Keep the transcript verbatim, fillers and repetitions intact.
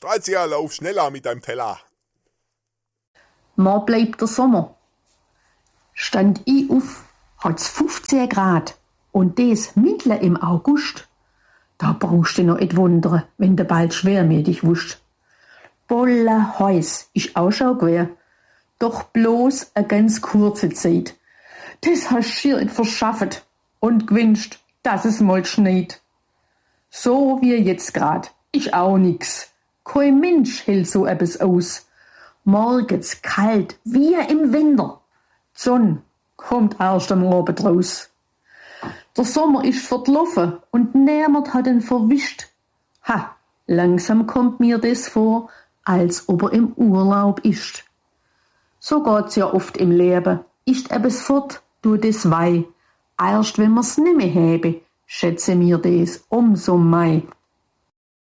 Straccia, lauf schneller mit deinem Teller. Morgen bleibt der Sommer. Stand ich auf, hat's fünfzehn Grad und des mitten im August. Da brauchst du noch et wundere, wenn du bald schwermütig wusst. Bolle heiß ist auch schon gewesen, doch bloß a ganz kurze Zeit. Das hast schier et verschaffet und gewünscht, dass es mal schneit. So wie jetzt grad, ist auch nix. Kein Mensch hält so etwas aus. Morgens kalt, wie im Winter. Die Sonne kommt erst am Abend raus. Der Sommer ist verlaufen und niemand hat ihn verwischt. Ha, langsam kommt mir das vor, als ob er im Urlaub ist. So geht's ja oft im Leben. Ist etwas fort, du das wei. Erst wenn mir's nimmer habe, schätze mir das umso mei.